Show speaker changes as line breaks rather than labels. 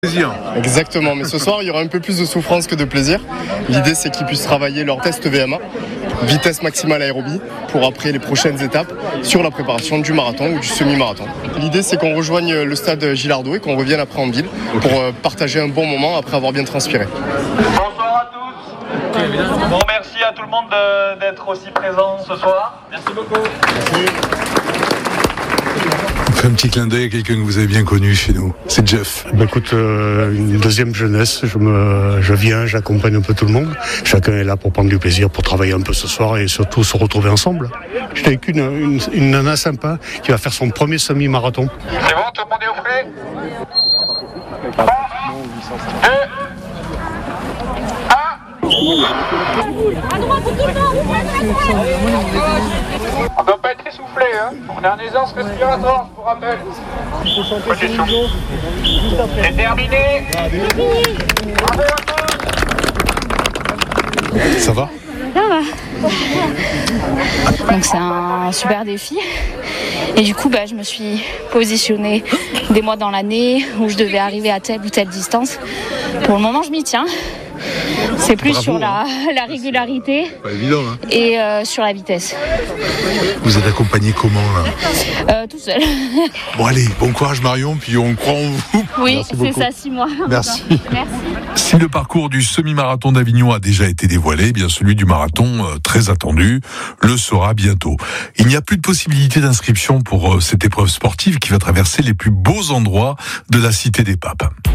Plaisir.
Exactement, mais ce soir il y aura un peu plus de souffrance que de plaisir. L'idée c'est qu'ils puissent travailler leur test VMA, vitesse maximale aérobie, pour après les prochaines étapes sur la préparation du marathon ou du semi-marathon. L'idée c'est qu'on rejoigne le stade Gilardot et qu'on revienne après en ville pour partager un bon moment après avoir bien transpiré.
Bonsoir à tous. Bon, merci à tout le monde d'être aussi présent ce soir. Merci beaucoup.
Merci.
On fait un petit clin d'œil à quelqu'un que vous avez bien connu chez nous. C'est Jeff.
Écoute, une deuxième jeunesse, je viens, j'accompagne un peu tout le monde. Chacun est là pour prendre du plaisir, pour travailler un peu ce soir et surtout se retrouver ensemble. J'étais avec une nana sympa qui va faire son premier semi-marathon.
C'est bon, tout le monde est au frais. 3, 2, 1. On ne doit pas être essoufflé, hein. On est en aisance respiratoire, je vous rappelle. C'est terminé. Bravo à tous.
Ça va ?
Ça va. Donc c'est un super défi. Et du coup, je me suis positionnée des mois dans l'année où je devais arriver à telle ou telle distance. Pour le moment, je m'y tiens. C'est plus
Bravo,
sur la régularité
Pas évident, hein.
et sur la vitesse.
Vous êtes accompagné comment, là ?
Tout seul.
Bon, allez, bon courage, Marion, puis on croit en vous.
Oui,
Merci
c'est
beaucoup.
ça, 6 mois.
Merci.
Merci.
Si le parcours du semi-marathon d'Avignon a déjà été dévoilé, eh bien celui du marathon, très attendu, le sera bientôt. Il n'y a plus de possibilité d'inscription pour cette épreuve sportive qui va traverser les plus beaux endroits de la Cité des Papes.